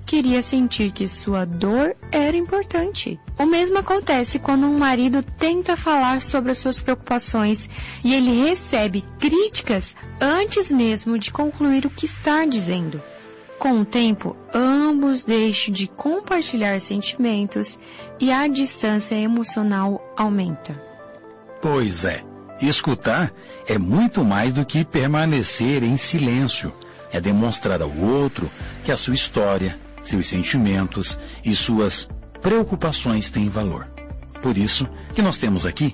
queria sentir que sua dor era importante. O mesmo acontece quando um marido tenta falar sobre as suas preocupações e ele recebe críticas antes mesmo de concluir o que está dizendo. Com o tempo, ambos deixam de compartilhar sentimentos e a distância emocional aumenta. Pois é, escutar é muito mais do que permanecer em silêncio. É demonstrar ao outro que a sua história, seus sentimentos e suas preocupações têm valor. Por isso que nós temos aqui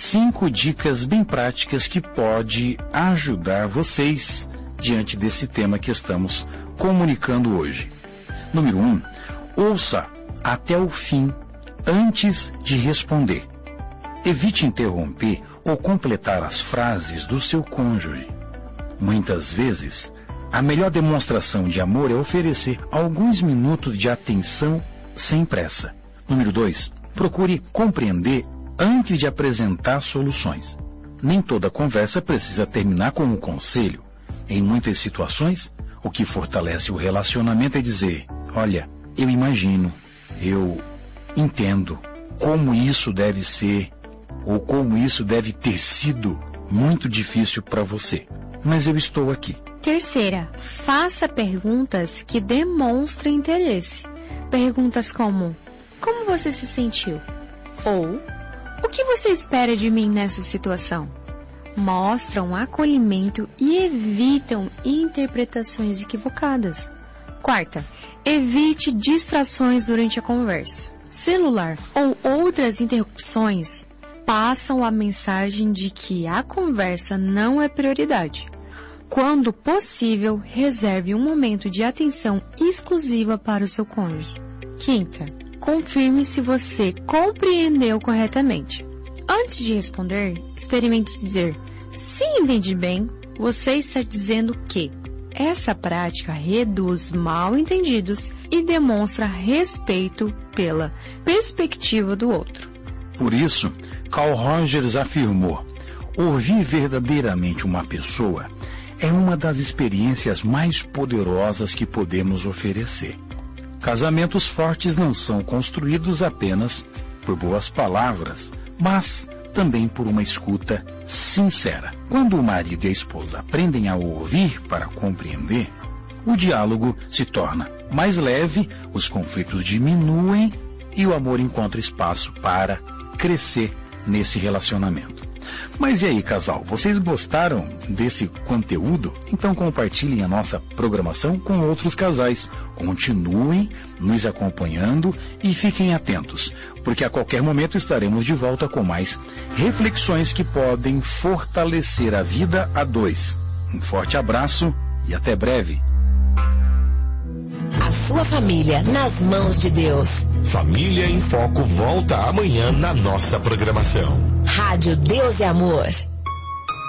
5 dicas bem práticas que podem ajudar vocês diante desse tema que estamos comunicando hoje. Número 1, ouça até o fim antes de responder. Evite interromper ou completar as frases do seu cônjuge. Muitas vezes, a melhor demonstração de amor é oferecer alguns minutos de atenção sem pressa. Número 2, procure compreender antes de apresentar soluções. Nem toda conversa precisa terminar com um conselho. Em muitas situações, o que fortalece o relacionamento é dizer: olha, eu imagino, eu entendo como isso deve ser ou como isso deve ter sido muito difícil para você, mas eu estou aqui. Terceira, faça perguntas que demonstrem interesse. Perguntas como: como você se sentiu? Ou: o que você espera de mim nessa situação? Mostram acolhimento e evitam interpretações equivocadas. Quarta, evite distrações durante a conversa. Celular ou outras interrupções passam a mensagem de que a conversa não é prioridade. Quando possível, reserve um momento de atenção exclusiva para o seu cônjuge. Quinta, confirme se você compreendeu corretamente. Antes de responder, experimente dizer: se entendi bem, você está dizendo que. Essa prática reduz mal-entendidos e demonstra respeito pela perspectiva do outro. Por isso, Carl Rogers afirmou: ouvir verdadeiramente uma pessoa é uma das experiências mais poderosas que podemos oferecer. Casamentos fortes não são construídos apenas por boas palavras, mas também por uma escuta sincera. Quando o marido e a esposa aprendem a ouvir para compreender, o diálogo se torna mais leve, os conflitos diminuem e o amor encontra espaço para crescer nesse relacionamento. Mas e aí, casal, vocês gostaram desse conteúdo? Então compartilhem a nossa programação com outros casais. Continuem nos acompanhando e fiquem atentos, porque a qualquer momento estaremos de volta com mais reflexões que podem fortalecer a vida a dois. Um forte abraço e até breve. A sua família nas mãos de Deus. Família em Foco volta amanhã na nossa programação. Rádio Deus é Amor.